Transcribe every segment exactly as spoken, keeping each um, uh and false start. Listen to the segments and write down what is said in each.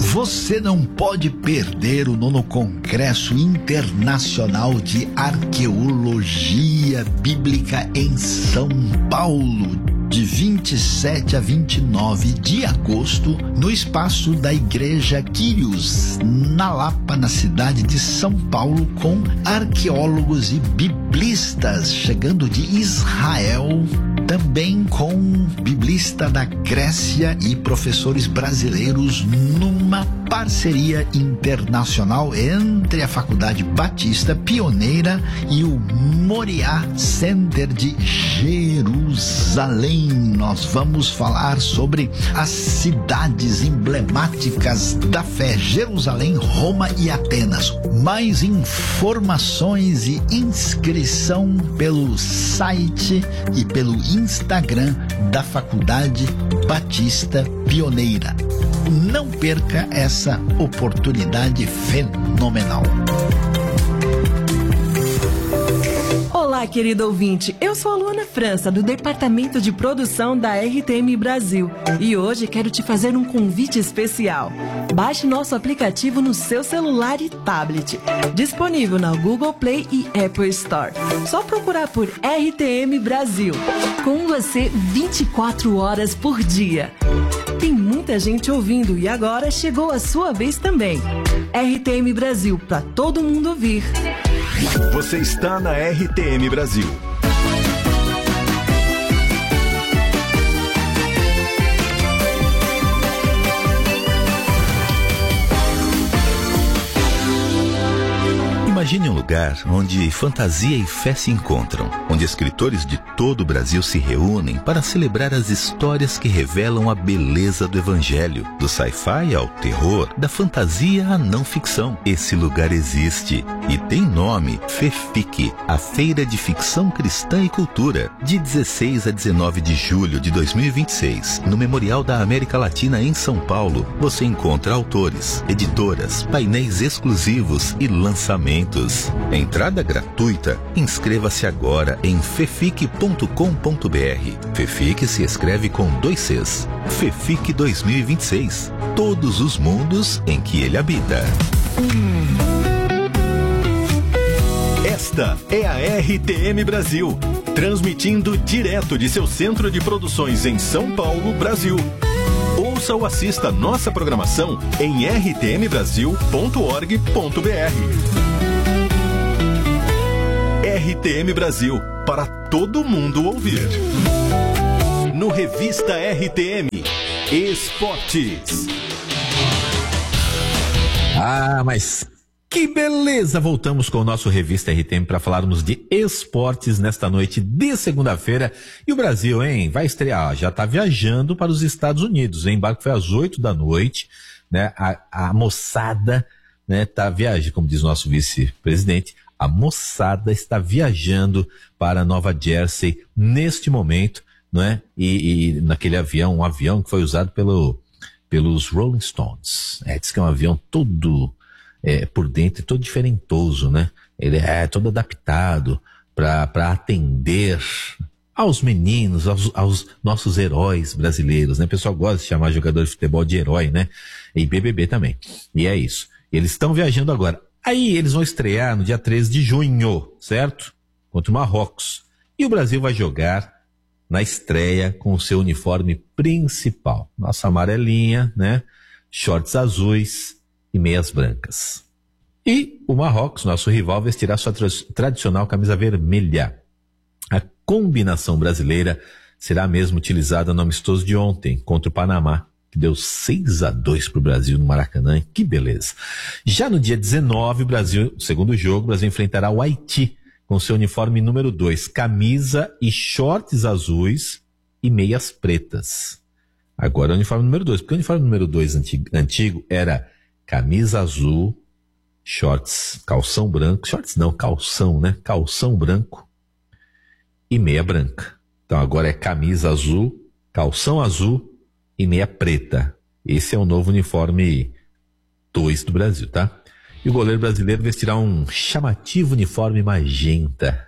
Você não pode perder o nono Congresso Internacional de Arqueologia Bíblica em São Paulo, de vinte e sete a vinte e nove de agosto, no espaço da Igreja Quírios, na Lapa, na cidade de São Paulo, com arqueólogos e biblistas chegando de Israel, também com biblista da Grécia e professores brasileiros, numa parceria internacional entre a Faculdade Batista Pioneira e o Moriá Center de Jerusalém. Nós vamos falar sobre as cidades emblemáticas da fé: Jerusalém, Roma e Atenas. Mais informações e inscrição pelo site e pelo Instagram da Faculdade Batista Pioneira. Não perca essa oportunidade fenomenal. Olá, querido ouvinte. Eu sou a Luana França, do Departamento de Produção da R T M Brasil. E hoje quero te fazer um convite especial. Baixe nosso aplicativo no seu celular e tablet. Disponível na Google Play e Apple Store. Só procurar por R T M Brasil. Com você vinte e quatro horas por dia. Tem muita gente ouvindo e agora chegou a sua vez também. R T M Brasil, para todo mundo ouvir. Você está na R T M Brasil. Imagine um lugar onde fantasia e fé se encontram, onde escritores de todo o Brasil se reúnem para celebrar as histórias que revelam a beleza do Evangelho, do sci-fi ao terror, da fantasia à não ficção. Esse lugar existe e tem nome: FEFIC, a Feira de Ficção Cristã e Cultura, de dezesseis a dezenove de julho de dois mil e vinte e seis, no Memorial da América Latina em São Paulo. Você encontra autores, editoras, painéis exclusivos e lançamentos. Entrada gratuita. Inscreva-se agora em fefic ponto com ponto br. FEFIC se escreve com dois Cs. FEFIC dois mil e vinte e seis. Todos os mundos em que ele habita. Esta é a R T M Brasil, transmitindo direto de seu centro de produções em São Paulo, Brasil. Ouça ou assista nossa programação em r t m brasil ponto org ponto b r. R T M Brasil, para todo mundo ouvir. No Revista R T M, Esportes. Ah, mas que beleza! Voltamos com o nosso Revista R T M para falarmos de esportes nesta noite de segunda-feira. E o Brasil, hein? Vai estrear, já está viajando para os Estados Unidos. O embarque foi às oito da noite, né? A, a moçada, né, tá viajando, como diz o nosso vice-presidente, a moçada está viajando para Nova Jersey neste momento, não é? E, e naquele avião, um avião que foi usado pelo, pelos Rolling Stones. É, diz que é um avião todo é, por dentro, todo diferentoso, né? Ele é todo adaptado para atender aos meninos, aos, aos nossos heróis brasileiros, né? O pessoal gosta de chamar jogador de futebol de herói, né? E B B B também. E é isso. Eles estão viajando agora. Aí eles vão estrear no dia treze de junho, certo? Contra o Marrocos. E o Brasil vai jogar na estreia com o seu uniforme principal. Nossa amarelinha, né? Shorts azuis e meias brancas. E o Marrocos, nosso rival, vestirá sua tra- tradicional camisa vermelha. A combinação brasileira será mesmo utilizada no amistoso de ontem contra o Panamá, que deu seis a dois para o Brasil no Maracanã. Que beleza. Já no dia dezenove, o Brasil, segundo jogo, o Brasil enfrentará o Haiti com seu uniforme número dois, camisa e shorts azuis e meias pretas. Agora é o uniforme número dois, porque o uniforme número dois antigo, antigo era camisa azul, shorts, calção branco, shorts não, calção, né? Calção branco e meia branca. Então agora é camisa azul, calção azul e meia preta. Esse é o novo uniforme dois do Brasil, tá? E o goleiro brasileiro vestirá um chamativo uniforme magenta.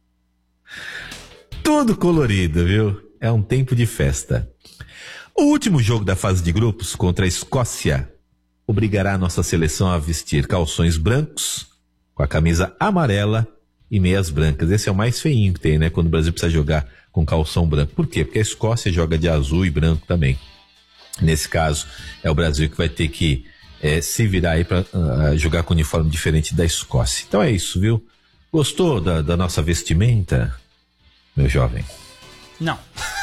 Tudo colorido, viu? É um tempo de festa. O último jogo da fase de grupos contra a Escócia, obrigará a nossa seleção a vestir calções brancos, com a camisa amarela e meias brancas. Esse é o mais feinho que tem, né? Quando o Brasil precisa jogar com calção branco. Por quê? Porque a Escócia joga de azul e branco também. Nesse caso, é o Brasil que vai ter que é, se virar aí para uh, jogar com uniforme diferente da Escócia. Então é isso, viu? Gostou da, da nossa vestimenta, meu jovem? Não.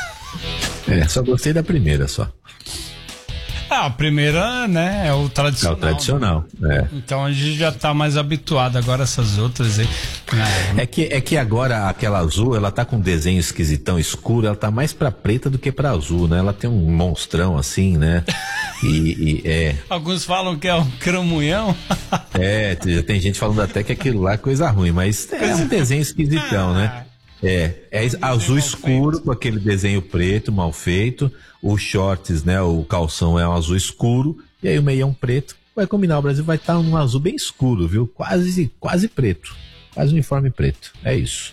É, só gostei da primeira, só. Ah, a primeira, né, é o tradicional. É o tradicional, né? É. Então a gente já tá mais habituado, agora essas outras aí. Né? É que, é que agora aquela azul, ela tá com um desenho esquisitão, escuro, ela tá mais pra preta do que pra azul, né? Ela tem um monstrão assim, né? E, e é... Alguns falam que é um cramunhão. É, já tem gente falando até que aquilo lá é coisa ruim, mas é um desenho esquisitão, né? É, é azul escuro com aquele desenho preto mal feito, os shorts, né, o calção é um azul escuro e aí o meião preto. Vai combinar, o Brasil vai estar num azul bem escuro, viu? Quase, quase preto, quase uniforme preto, é isso.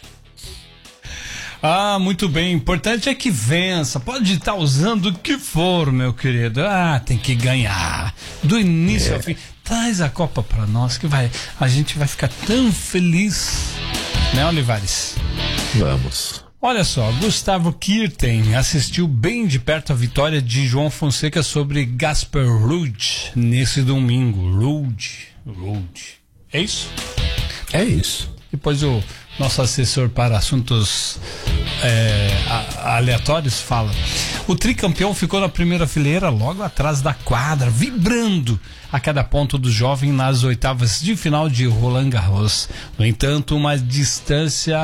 Ah, muito bem, importante é que vença, pode estar usando o que for, meu querido, ah, tem que ganhar, do início é. ao fim, traz a Copa pra nós que vai, a gente vai ficar tão feliz, né, Olivares? Vamos. Olha só, Gustavo Kirten assistiu bem de perto a vitória de João Fonseca sobre Casper Ruud nesse domingo. Ruud, Ruud. É isso? É isso. Depois o nosso assessor para assuntos é, a, aleatórios fala. O tricampeão ficou na primeira fileira, logo atrás da quadra, vibrando a cada ponto do jovem nas oitavas de final de Roland Garros. No entanto, uma distância...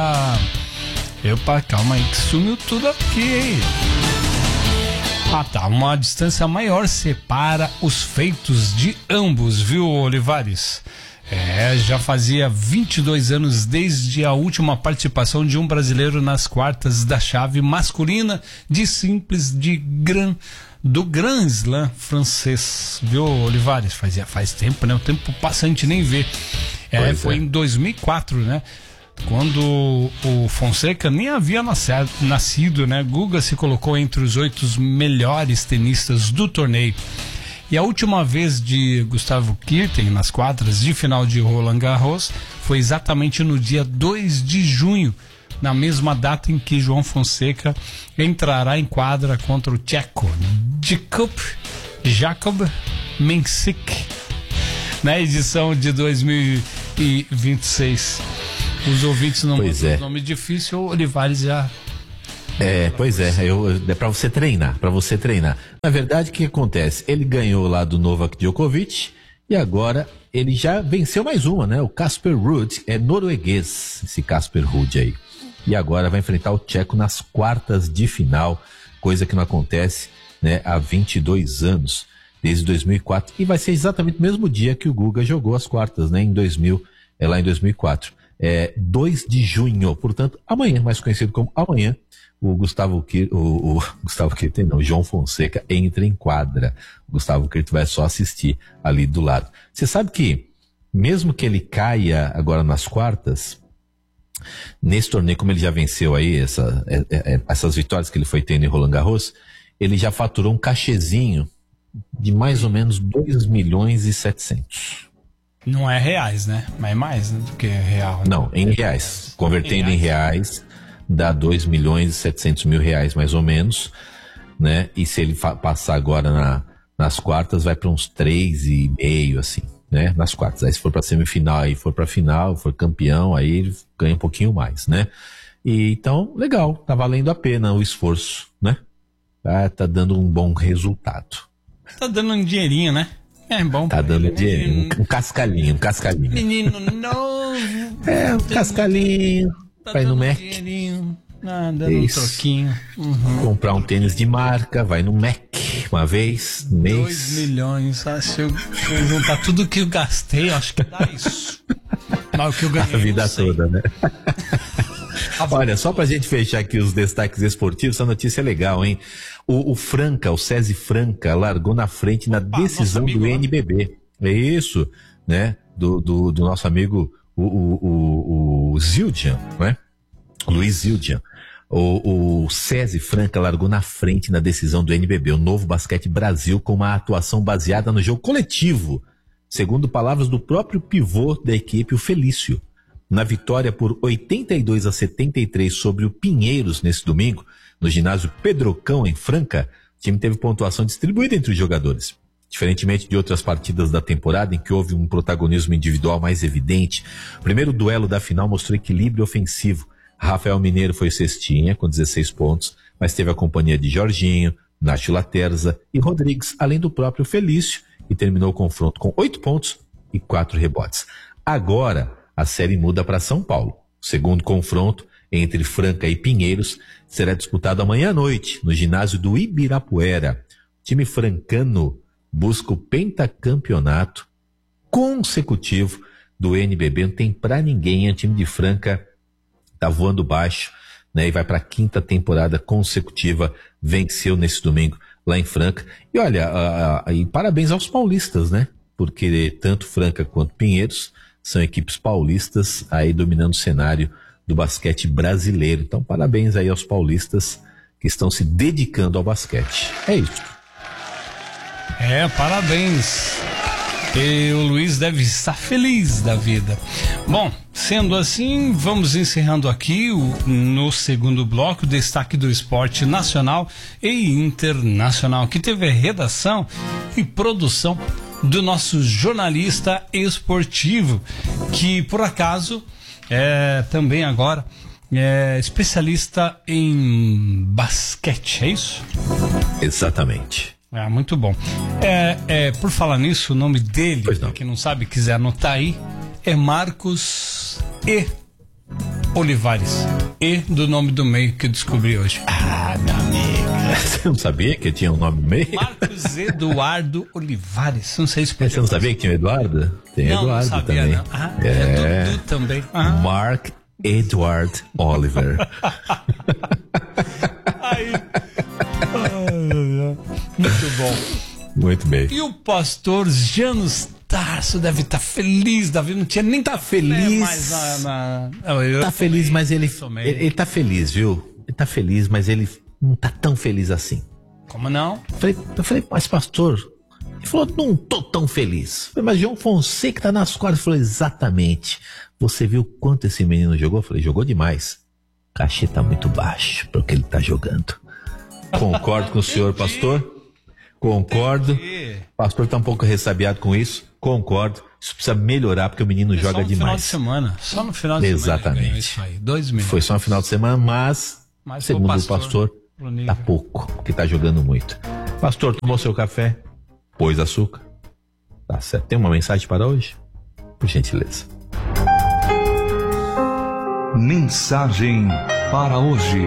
Epa, calma aí que sumiu tudo aqui, hein? Ah tá, uma distância maior separa os feitos de ambos, viu, Olivares? É, já fazia vinte e dois anos desde a última participação de um brasileiro nas quartas da chave masculina de simples de Gran, do Grand Slam francês, viu, Olivares? Fazia, faz tempo, né? O tempo passa a gente nem vê. É, foi é. em dois mil e quatro, né? Quando o Fonseca nem havia nascido, né? Guga se colocou entre os oito melhores tenistas do torneio. E a última vez de Gustavo Kirten nas quadras de final de Roland Garros foi exatamente no dia dois de junho, na mesma data em que João Fonseca entrará em quadra contra o tcheco Jakub, Jakub Mensik, na edição de dois mil e vinte e seis. Os ouvintes não mandam é. nome difícil, o Olivares já... É, pois é, eu, é pra você treinar, pra você treinar. Na verdade, o que acontece? Ele ganhou lá do Novak Djokovic e agora ele já venceu mais uma, né? O Casper Ruud, é norueguês, esse Casper Ruud aí. E agora vai enfrentar o tcheco nas quartas de final, coisa que não acontece, né, há vinte e dois anos, desde dois mil e quatro. E vai ser exatamente no mesmo dia que o Guga jogou as quartas, né, em dois mil, é lá em dois mil e quatro. É dois de junho, portanto, amanhã, mais conhecido como amanhã, o Gustavo Kirten, o, o Gustavo Kirten, não, João Fonseca entra em quadra. O Gustavo Kirten vai só assistir ali do lado. Você sabe que, mesmo que ele caia agora nas quartas, nesse torneio, como ele já venceu aí essa, é, é, essas vitórias que ele foi tendo em Roland Garros, ele já faturou um cachezinho de mais ou menos dois milhões e setecentos. Não é reais, né? Mas é mais do que real. Né? Não, em reais. Convertendo em reais, dá dois milhões e setecentos mil reais mais ou menos, né? E se ele passar agora na, nas quartas, vai para uns três e meio, assim, né? Nas quartas. Aí se for para semifinal, aí for para final, for campeão, aí ele ganha um pouquinho mais, né? E então, legal, tá valendo a pena o esforço, né? Tá, tá dando um bom resultado. Tá dando um dinheirinho, né? É bom. Tá dando ele, dinheirinho, um, um cascalhinho, um cascalhinho. Menino novo. É, um cascalhinho. Tá vai no Mac. Ah, dando Isso. um troquinho. Uhum. Comprar um tênis de marca, vai no Mac uma vez no mês. Dois milhões. Ah, se eu, eu juntar tudo que eu gastei, acho que dá isso. Mas o que eu ganhei, a vida toda, né? Olha, só pra gente fechar aqui os destaques esportivos, essa notícia é legal, hein? O, o Franca, o César Franca, largou na frente na Opa, decisão amigo, do N B B. É isso, né? Do, do, do nosso amigo, o, o, o, o Zildjian, né? Luiz Zildjian. O, o César Franca largou na frente na decisão do N B B, o Novo Basquete Brasil, com uma atuação baseada no jogo coletivo segundo palavras do próprio pivô da equipe, o Felício. Na vitória por oitenta e dois a setenta e três sobre o Pinheiros nesse domingo, no ginásio Pedrocão, em Franca, o time teve pontuação distribuída entre os jogadores. Diferentemente de outras partidas da temporada em que houve um protagonismo individual mais evidente, o primeiro duelo da final mostrou equilíbrio ofensivo. Rafael Mineiro foi cestinha, com dezesseis pontos, mas teve a companhia de Jorginho, Nacho Laterza e Rodrigues, além do próprio Felício, e terminou o confronto com oito pontos e quatro rebotes. Agora, a série muda para São Paulo. O segundo confronto entre Franca e Pinheiros será disputado amanhã à noite, no ginásio do Ibirapuera. O time francano busca o pentacampeonato consecutivo do N B B. Não tem pra ninguém. O time de Franca tá voando baixo, né? E vai para a quinta temporada consecutiva. Venceu nesse domingo lá em Franca. E olha, a, a, e parabéns aos paulistas, né? Porque tanto Franca quanto Pinheiros são equipes paulistas aí dominando o cenário do basquete brasileiro. Então, parabéns aí aos paulistas que estão se dedicando ao basquete. É isso. É, parabéns. E o Luiz deve estar feliz da vida. Bom, sendo assim, vamos encerrando aqui o, no segundo bloco, o destaque do esporte nacional e internacional, que teve a redação e produção do nosso jornalista esportivo, que por acaso é também agora é especialista em basquete, é isso? Exatamente. Ah, muito bom. É, é, por falar nisso, o nome dele, pra quem não sabe, quiser anotar aí, é Marcos E. Olivares. E do nome do meio que eu descobri hoje. Ah, meu amigo. Você não sabia que tinha um nome no meio? Marcos Eduardo Olivares. Não sei se pode. Você não sabia que tinha Eduardo? Tem não, Eduardo não sabia, também. Não. Ah, é. é Dudu também. Ah. Mark Edward Oliver. Aí. Muito bom. Muito bem. E o pastor Janus Tarso deve estar tá feliz, Davi. Não tinha nem tá feliz. Mais na, na... Eu, eu tá feliz, tomei, mas ele, ele, ele tá feliz, viu? Ele tá feliz, mas ele não tá tão feliz assim. Como não? Eu falei, eu falei, mas pastor, ele falou, não tô tão feliz. Eu falei, mas João Fonseca tá nas quadras. Ele falou, exatamente. Você viu quanto esse menino jogou? Eu falei, jogou demais. O cachê tá muito baixo para o que ele tá jogando. Concordo com o senhor, pastor. Concordo. O pastor tá um pouco ressabiado com isso. Concordo. Isso precisa melhorar porque o menino é joga demais. Só no final de semana. Só no final de Exatamente. semana. Exatamente. Isso aí. Dois minutos. Foi só no final de semana, mas, mas segundo pastor, o pastor, tá pouco, porque tá jogando muito. Pastor, tomou seu café? Pôs açúcar? Tá certo. Tem uma mensagem para hoje? Por gentileza. Mensagem para hoje.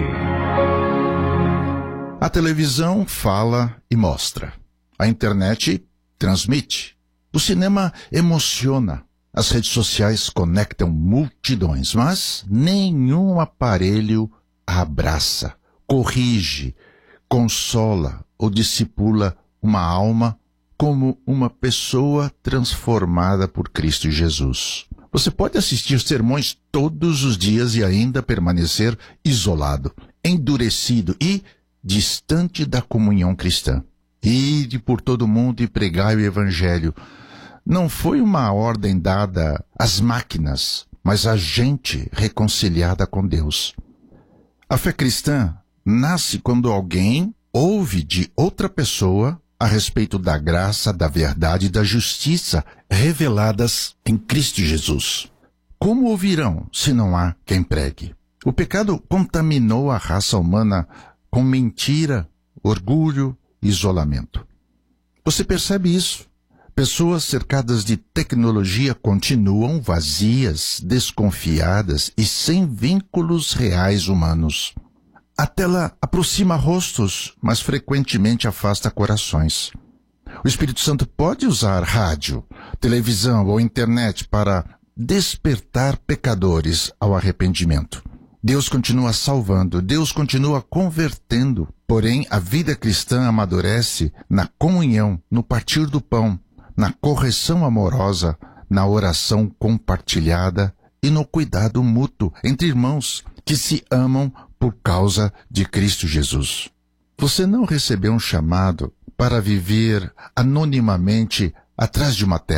A televisão fala e mostra. A internet transmite. O cinema emociona. As redes sociais conectam multidões, mas nenhum aparelho abraça, corrige, consola ou discipula uma alma como uma pessoa transformada por Cristo Jesus. Você pode assistir sermões todos os dias e ainda permanecer isolado, endurecido e distante da comunhão cristã. Ide por todo mundo e pregai o evangelho. Não foi uma ordem dada às máquinas, mas à gente reconciliada com Deus. A fé cristã nasce quando alguém ouve de outra pessoa a respeito da graça, da verdade e da justiça reveladas em Cristo Jesus. Como ouvirão se não há quem pregue? O pecado contaminou a raça humana com mentira, orgulho e isolamento. Você percebe isso? Pessoas cercadas de tecnologia continuam vazias, desconfiadas e sem vínculos reais humanos. A tela aproxima rostos, mas frequentemente afasta corações. O Espírito Santo pode usar rádio, televisão ou internet para despertar pecadores ao arrependimento. Deus continua salvando, Deus continua convertendo, porém a vida cristã amadurece na comunhão, no partir do pão, na correção amorosa, na oração compartilhada e no cuidado mútuo entre irmãos que se amam por causa de Cristo Jesus. Você não recebeu um chamado para viver anonimamente atrás de uma tela.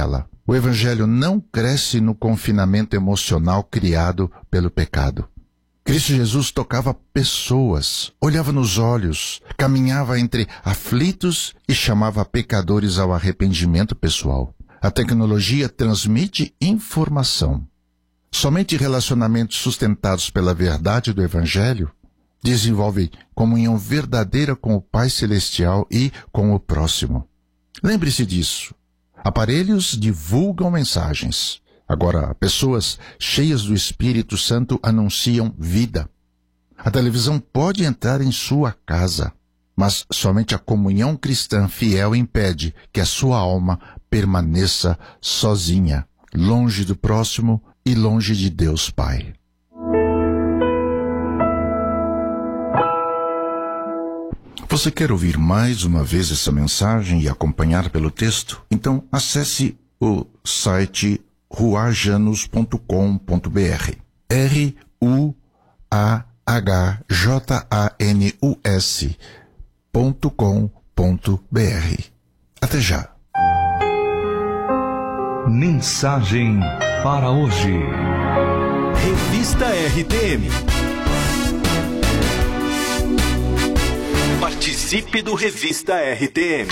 O Evangelho não cresce no confinamento emocional criado pelo pecado. Cristo Jesus tocava pessoas, olhava nos olhos, caminhava entre aflitos e chamava pecadores ao arrependimento pessoal. A tecnologia transmite informação. Somente relacionamentos sustentados pela verdade do Evangelho desenvolvem comunhão verdadeira com o Pai Celestial e com o próximo. Lembre-se disso. Aparelhos divulgam mensagens. Agora, pessoas cheias do Espírito Santo anunciam vida. A televisão pode entrar em sua casa, mas somente a comunhão cristã fiel impede que a sua alma permaneça sozinha, longe do próximo e longe de Deus Pai. Você quer ouvir mais uma vez essa mensagem e acompanhar pelo texto? Então acesse o site ruajanus ponto com ponto b r. R U A H J A N U S ponto com ponto b r. Até já. Mensagem para hoje. Revista R T M. Participe do Revista R T M.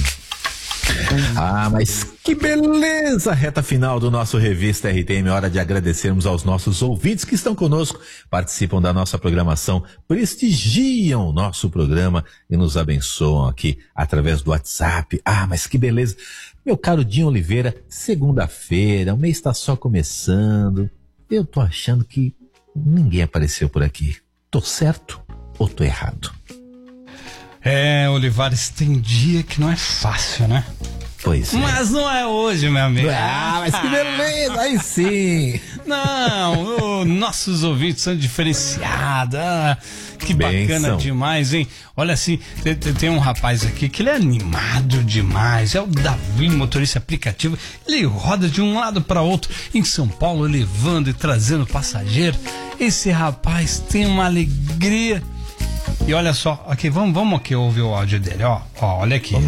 Ah, mas que beleza! Reta final do nosso Revista R T M. Hora de agradecermos aos nossos ouvintes que estão conosco, participam da nossa programação, prestigiam o nosso programa e nos abençoam aqui através do WhatsApp. Ah, mas que beleza! Meu caro Dinho Oliveira, segunda-feira, o mês está só começando. Eu tô achando que ninguém apareceu por aqui. Tô certo ou tô errado? É, Olivares, tem dia que não é fácil, né? Pois é. Mas não é hoje, meu amigo. Ah, mas que beleza, aí sim. Não, o, nossos ouvintes são diferenciados. Ah, que bacana Benção. demais, hein? Olha assim, tem, tem um rapaz aqui que ele é animado demais. É o Davi, motorista aplicativo. Ele roda de um lado para outro em São Paulo, levando e trazendo passageiro. Esse rapaz tem uma alegria. E olha só, aqui, vamos, vamos aqui ouvir o áudio dele, ó, ó, olha aqui.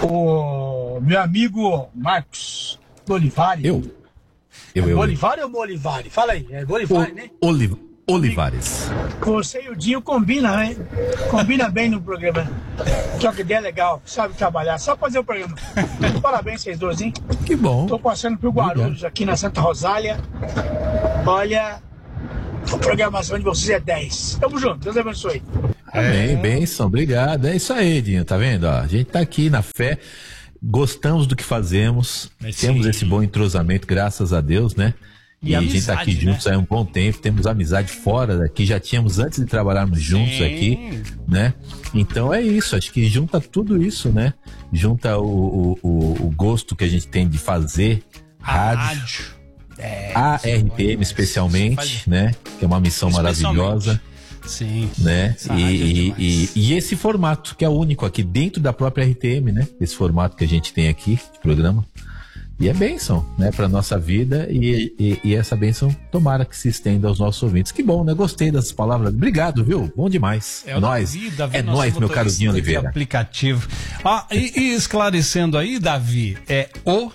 O meu amigo Marcos Bolivari. Eu? Eu, é eu. Bolivari ou Bolivari? Fala aí, é Bolivari, O, né? Oliv, Olivares. Você e o Dinho combinam, né? Combina bem no programa. Troca ideia legal, sabe trabalhar, só fazer o programa. Parabéns vocês dois, hein? Que bom. Tô passando por Guarulhos, Obrigado. Aqui na Santa Rosália. Olha, a programação de vocês é dez. Tamo junto, Deus abençoe. Amém, é. Bênção, obrigado. É isso aí, Dinho, tá vendo? Ó, a gente tá aqui na fé, gostamos do que fazemos, Mas temos sim. esse bom entrosamento, graças a Deus, né? E, e amizade, a gente tá aqui juntos né? há um bom tempo, temos amizade fora daqui, já tínhamos antes de trabalharmos juntos sim. aqui, né? Então é isso, acho que junta tudo isso, né? Junta o, o, o gosto que a gente tem de fazer rádio, rádio. É, a R T M especialmente, né? Que é uma missão maravilhosa. Sim. Né? E, e, e, e esse formato que é único aqui dentro da própria R T M, né? Esse formato que a gente tem aqui de programa. E é bênção, né? Para nossa vida e, e, e essa bênção tomara que se estenda aos nossos ouvintes. Que bom, né? Gostei dessas palavras. Obrigado, viu? Bom demais. É nós. Davi, Davi, é nós, meu caro Dinho Oliveira. Aplicativo. Ah, e, e esclarecendo aí, Davi, é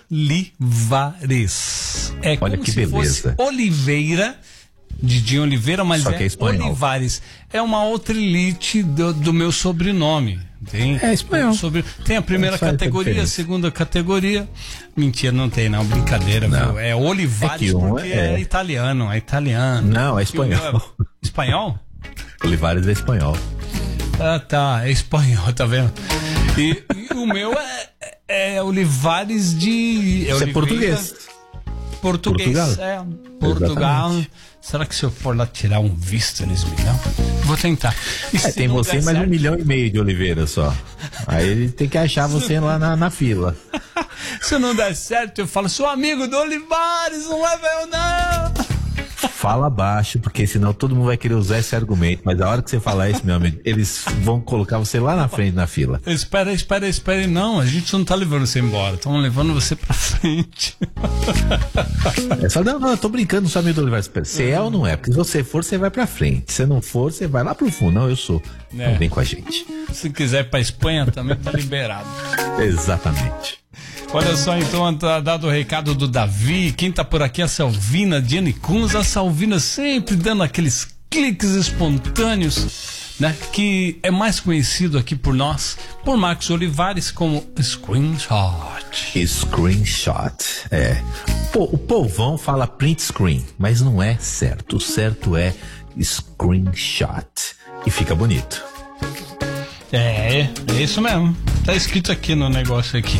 Olivares. É Olha como que se beleza. Fosse Oliveira. De Dinho Oliveira, mas Só é, que é espanhol. Olivares. É uma outra elite do, do meu sobrenome. Tem, é espanhol. Sobre, tem a primeira categoria, a segunda categoria. Mentira, não tem, não. Brincadeira, não. Viu? É Olivares é um porque é... é italiano, é italiano. Não, é espanhol. É... Espanhol? Olivares é espanhol. Ah, tá. É espanhol, tá vendo? E, e o meu é, é Olivares de. É Isso Oliveira... é português. Português, Portugal. é. Portugal. Exatamente. Será que se eu for lá tirar um visto eles me dão? Vou tentar. É, tem você mais um milhão e meio de Oliveira só. Aí ele tem que achar você lá na, na fila. Se não der certo, eu falo, sou amigo do Olivares, não leva eu não. Fala baixo, porque senão todo mundo vai querer usar esse argumento. Mas a hora que você falar isso, meu amigo, eles vão colocar você lá na frente na fila. Espera, espera, espera. Não, a gente não tá levando você embora. Estamos levando você pra frente. É só, não, não, eu tô brincando, não sou amigo do Olivares. Você é ou não é? Porque se você for, você vai pra frente. Se não for, você vai lá pro fundo. Não, eu sou. É. Não vem com a gente. Se quiser ir pra Espanha, também tá liberado. Exatamente. Olha só, então, tá dado o recado do Davi. Quem tá por aqui é a Salvina, Diane Kunz. A Salvina sempre dando aqueles cliques espontâneos, né? Que é mais conhecido aqui por nós, por Marcos Olivares, como screenshot. Screenshot, é. Pô, o povão fala print screen, mas não é certo. O certo é screenshot. E fica bonito. É, é isso mesmo. Tá escrito aqui no negócio aqui.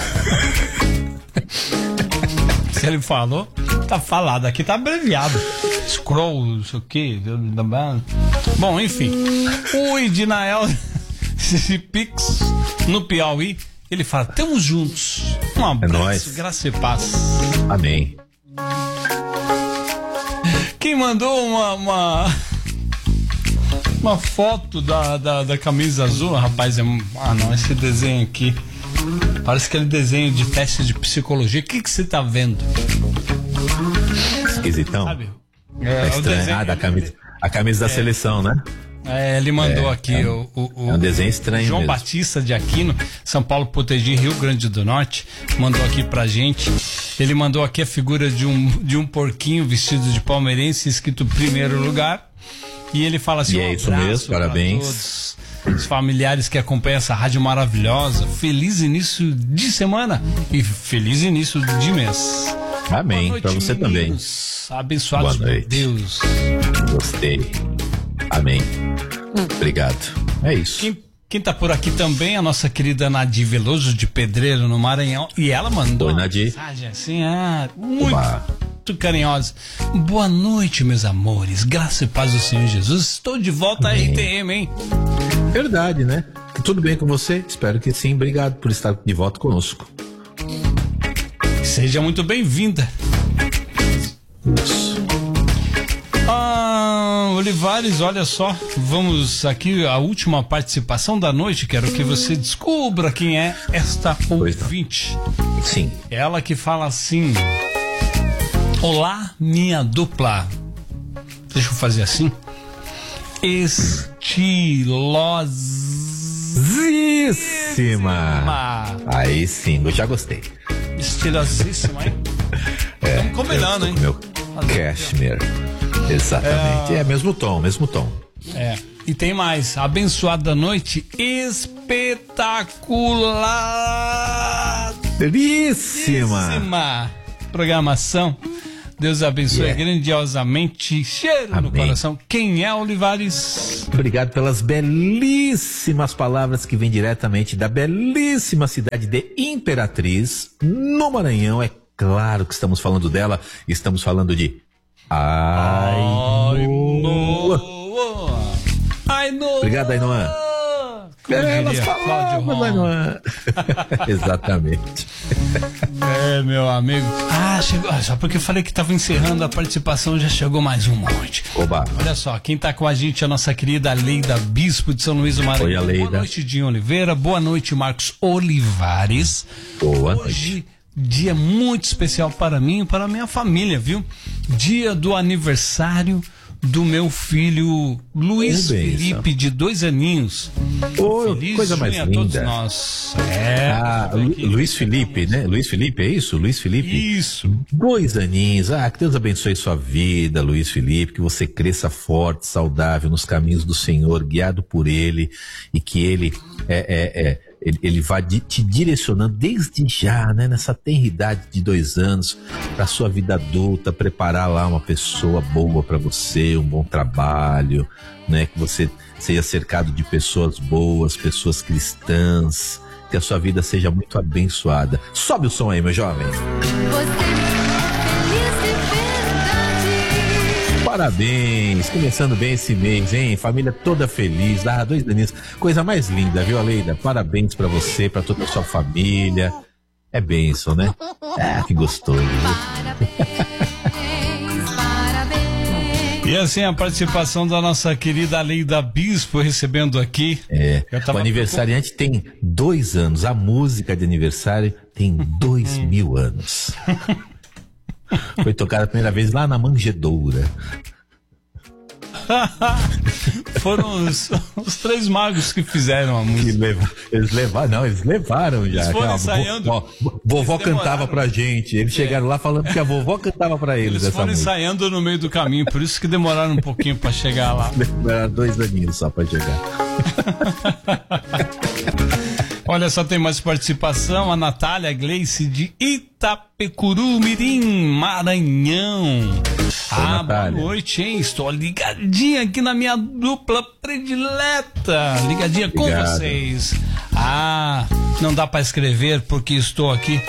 Se ele falou, tá falado. Aqui tá abreviado. Scroll, não sei o que. Bom, enfim. O Idinael Pix no Piauí, ele fala, tamo juntos. Um abraço, é nóis. Graça e paz. Amém. Quem mandou uma... uma... Uma foto da, da, da camisa azul, rapaz, é, ah não, esse desenho aqui parece aquele desenho de teste de psicologia. O que que você tá vendo? Esquisitão. Sabe? É, é estranho. Desenho, ah, da camisa, a camisa da é, seleção, né? É, ele mandou é, aqui é, o, o, o é um desenho estranho João mesmo. Batista de Aquino, São Paulo Potegi, Rio Grande do Norte, mandou aqui pra gente. Ele mandou aqui a figura de um, de um porquinho vestido de palmeirense, escrito primeiro lugar. E ele fala assim, e é isso mesmo, parabéns. Todos os familiares que acompanham essa rádio maravilhosa. Feliz início de semana e feliz início de mês. Amém, para você também. Abençoados por Deus. Gostei. Amém. Obrigado. É isso. Quem, quem tá por aqui também é a nossa querida Nadir Veloso de Pedreiro, no Maranhão. E ela mandou Oi, uma Nadir. mensagem assim, ah, muito... Oba. carinhosa. Boa noite, meus amores. Graça e paz do Senhor Jesus. Estou de volta à R T M, hein? Verdade, né? Tudo bem com você? Espero que sim. Obrigado por estar de volta conosco. Seja muito bem-vinda. Isso. Ah, Olivares, olha só. Vamos aqui a última participação da noite. Quero que você descubra quem é esta ouvinte. Sim. Ela que fala assim: olá, minha dupla. Deixa eu fazer assim. Estilosíssima. Aí sim, eu já gostei. Estilosíssima, hein? Estamos É, combinando, hein? Meu cashmere. Exatamente. É... é mesmo tom, mesmo tom. É. E tem mais. Abençoada noite espetacular. Belíssima. Programação. Deus abençoe yeah. grandiosamente. Cheiro Amém. No coração. Quem é Olivares? Obrigado pelas belíssimas palavras que vêm diretamente da belíssima cidade de Imperatriz, no Maranhão. É claro que estamos falando dela. Estamos falando de Ainoa. Ainoa. Obrigado, Ainoa. Belas palavras, Ainoa. Exatamente. É, meu amigo. Ah, chegou. Só porque eu falei que estava encerrando a participação, já chegou mais um monte. Oba. Olha só, quem está com a gente é a nossa querida Leida Bispo de São Luís do Maranhão. Oi, a Leida. Boa noite, Dinho Oliveira. Boa noite, Marcos Olivares. Boa Hoje, noite. Dia muito especial para mim e para a minha família, viu? Dia do aniversário do meu filho Luiz Felipe, de dois aninhos. Oh, coisa mais linda. Todos nós. É, ah, Lu, Luiz Felipe, né? Luiz Felipe, é isso? Luiz Felipe? Isso. Dois aninhos. Ah, que Deus abençoe sua vida, Luiz Felipe, que você cresça forte, saudável nos caminhos do Senhor, guiado por Ele, e que Ele é, é, é Ele, ele vai di, te direcionando desde já, né, nessa tenridade de dois anos, para sua vida adulta, preparar lá uma pessoa boa para você, um bom trabalho, né, que você seja cercado de pessoas boas, pessoas cristãs, que a sua vida seja muito abençoada. Sobe o som aí, meu jovem. Parabéns, começando bem esse mês, hein? Família toda feliz, ah, dois aninhos, coisa mais linda, viu, Aleida? Parabéns pra você, pra toda a sua família. É bênção, né? Ah, que gostoso. Parabéns, parabéns. E assim a participação da nossa querida Aleida Bispo recebendo aqui. É, o aniversariante tem dois anos, a música de aniversário tem dois mil anos. Foi tocada a primeira vez lá na Manjedoura. Foram os, os três magos que fizeram a música. Leva, eles levaram, não, eles levaram já. Eles foram Calma, ensaiando. Ó, vovó eles cantava pra gente. Eles é. chegaram lá falando que a vovó cantava pra eles. Eles essa foram música. ensaiando no meio do caminho, por isso que demoraram um pouquinho pra chegar lá. Demoraram dois aninhos só pra chegar. Olha só, tem mais participação. A Natália Gleice de Itapecuru, Mirim, Maranhão. Ah, boa noite, hein? Estou ligadinha aqui na minha dupla predileta. Ligadinha com Obrigado. vocês. Ah, não dá pra escrever porque estou aqui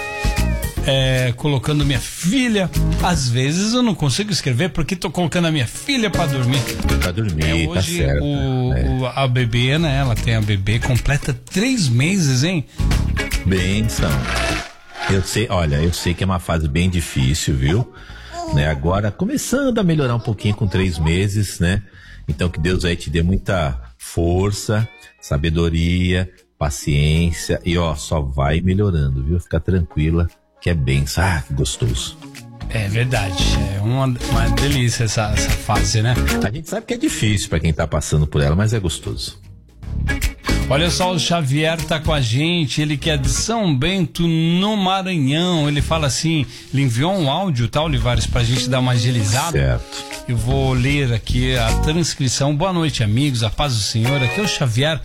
é, colocando minha filha. Às vezes eu não consigo escrever porque estou colocando a minha filha pra dormir. Pra dormir, é, tá hoje certo. O, é. o, a bebê, né? Ela tem a bebê, completa três meses, hein? Benção. Eu sei, olha, eu sei que é uma fase bem difícil, viu? Né? Agora, começando a melhorar um pouquinho com três meses, né? Então que Deus aí te dê muita força, sabedoria, paciência e ó, só vai melhorando, viu? Fica tranquila, que é benção. Ah, que gostoso. É verdade, é uma, uma delícia essa, essa fase, né? A gente sabe que é difícil pra quem tá passando por ela, mas é gostoso. Olha só, o Xavier tá com a gente, ele que é de São Bento, no Maranhão. Ele fala assim, ele enviou um áudio, tá, Olivares, pra gente dar uma agilizada. Certo. Eu vou ler aqui a transcrição. Boa noite, amigos, a paz do Senhor. Aqui é o Xavier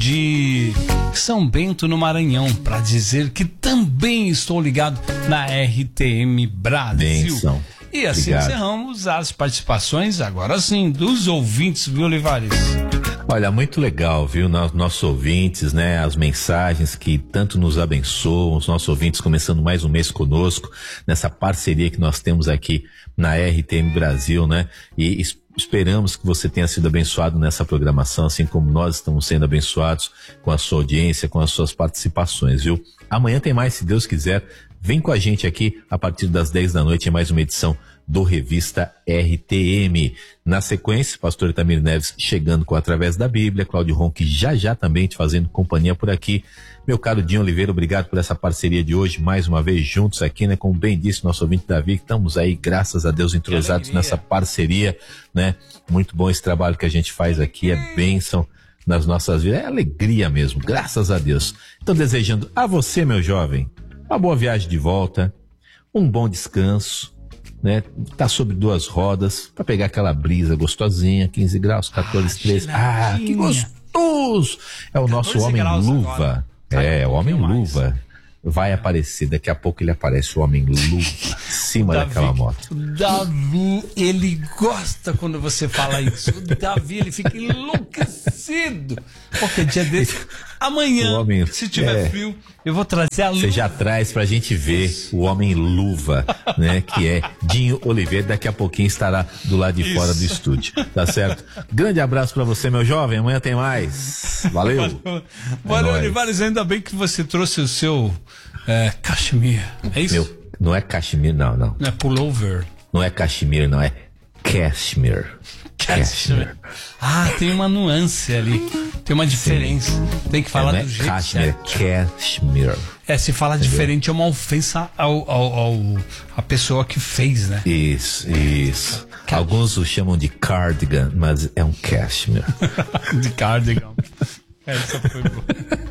de São Bento, no Maranhão, para dizer que também estou ligado na R T M Brasil. Benção. E assim Obrigado. encerramos as participações, agora sim, dos ouvintes, viu, Olivares? Olha, muito legal, viu? Nos, nossos ouvintes, né? As mensagens que tanto nos abençoam, os nossos ouvintes começando mais um mês conosco, nessa parceria que nós temos aqui na R T M Brasil, né? E es- esperamos que você tenha sido abençoado nessa programação, assim como nós estamos sendo abençoados com a sua audiência, com as suas participações, viu? Amanhã tem mais, se Deus quiser. Vem com a gente aqui a partir das dez da noite em mais uma edição do Revista R T M. Na sequência, pastor Itamir Neves chegando com Através da Bíblia, Cláudio Ronque já já também te fazendo companhia por aqui. Meu caro Dinho Oliveira, obrigado por essa parceria de hoje, mais uma vez juntos aqui, né? Como bem disse nosso ouvinte Davi, estamos aí, graças a Deus, entrosados nessa parceria, né? Muito bom esse trabalho que a gente faz aqui, é bênção nas nossas vidas, é alegria mesmo, graças a Deus. Então, desejando a você, meu jovem, uma boa viagem de volta, um bom descanso, né? Tá sobre duas rodas, pra pegar aquela brisa gostosinha, quinze graus, quatorze, ah, treze. Ah, que gostoso! É o nosso Homem-Luva. Agora. É, o Homem-Luva. Vai aparecer, daqui a pouco ele aparece, o Homem-Luva, em cima Davi, daquela moto. O Davi, ele gosta quando você fala isso. O Davi, ele fica enlouquecido. Qualquer dia desse. Amanhã, homem, se tiver é, frio, eu vou trazer a luva. Você já traz pra gente ver o Homem-Luva, né? Que é Dinho Oliveira. Daqui a pouquinho estará do lado de Isso. fora do estúdio. Tá certo? Grande abraço pra você, meu jovem. Amanhã tem mais. Valeu. Valeu, é Olivares. Ainda bem que você trouxe o seu é, cachemir. É isso? Meu, não é cachemir, não, não. Não é pullover. Não é cachemir, não. É cashmere. Cashmere. Ah, tem uma nuance ali. Tem uma diferença. Sim. Tem que falar é, do jeito cashmere, certo. Cashmere. É, se falar Entendeu? Diferente é uma ofensa ao, ao, ao a pessoa que fez, né? Isso, isso. Car- Alguns o chamam de cardigan, mas é um cashmere. De cardigan. Essa foi boa.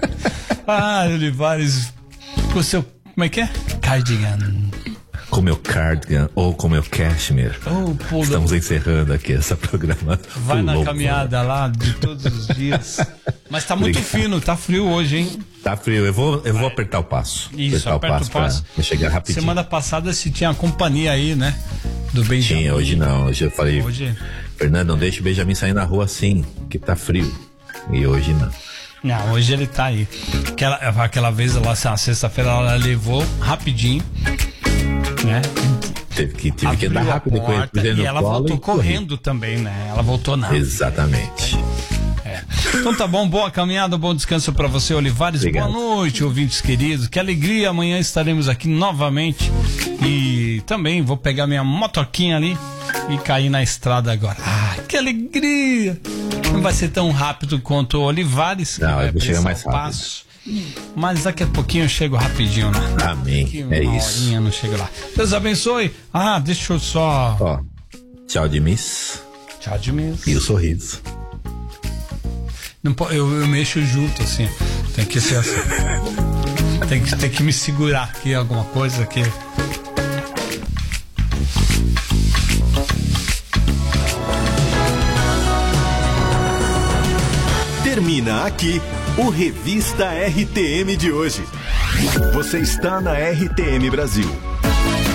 Ah, Olivares, o seu, como é que é? Cardigan. Com meu cardigan ou com meu cashmere. Oh, Estamos encerrando aqui essa programação. Vai na caminhada lá de todos os dias. Mas tá muito Obrigado. Fino, tá frio hoje, hein? Tá frio, eu vou, eu vou apertar o passo. Isso, apertar aperta o passo. O passo pra chegar rapidinho. Semana passada se tinha a companhia aí, né? Do Benjamin. Tinha, hoje não. Hoje eu falei, hoje... Fernando, não deixa o Benjamin sair na rua assim, que tá frio. E hoje não. Não, hoje ele tá aí. Aquela, aquela vez lá, na sexta-feira, ela levou rapidinho, né? Teve que, teve que andar rápido com ele. E ela voltou correndo corri. também, né? Ela voltou nada. Exatamente. É. Então tá bom, boa caminhada, bom descanso pra você, Olivares. Obrigado. Boa noite, ouvintes queridos. Que alegria, amanhã estaremos aqui novamente. E também vou pegar minha motoquinha ali e cair na estrada agora. Ah, que alegria! Não vai ser tão rápido quanto o Olivares. Não, eu vou chegar mais rápido. Passo. Mas daqui a pouquinho eu chego rapidinho lá. Amém. Daqui é isso. Horinha, não chego lá. Deus abençoe. Ah, deixa eu só. Ó, tchau de miss. Metade mesmo. E o sorriso. Não, eu, eu mexo junto, assim. Tem que ser assim. tem, que, tem que me segurar aqui, alguma coisa aqui. Termina aqui o Revista R T M de hoje. Você está na R T M Brasil.